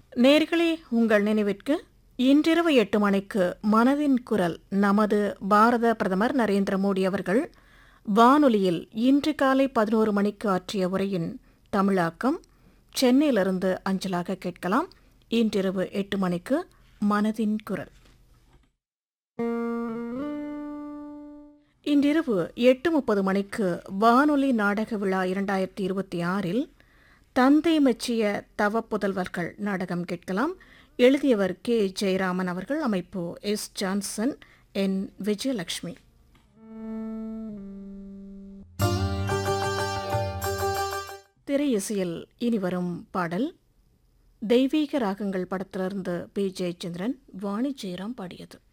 நேர்களே, உங்கள் நினைவிற்கு இன்றிரவு 8 மணிக்கு மனதின் குரல் நமது பாரத பிரதமர் நரேந்திர மோடி அவர்கள் வானொலியில் இன்று காலை 11 மணிக்கு ஆற்றிய உரையின் தமிழாக்கம் சென்னையிலிருந்து அஞ்சலாக கேட்கலாம். இன்றிரவு 8 மணிக்கு மனதின் குரல். இன்றிரவு 8:30 மணிக்கு வானொலி நாடக விழா 2026 தந்தை மெச்சிய தவப்புதல்வர்கள் நாடகம் கேட்கலாம். எழுதியவர் கே. ஜெயராமன் அவர்கள். அமைப்பு எஸ். ஜான்சன், என். விஜயலட்சுமி. திரையிசையில் இனி வரும் பாடல் தெய்வீக ராகங்கள் படத்திலிருந்து பி. ஜெயச்சந்திரன், வாணி ஜெயராம் பாடியது.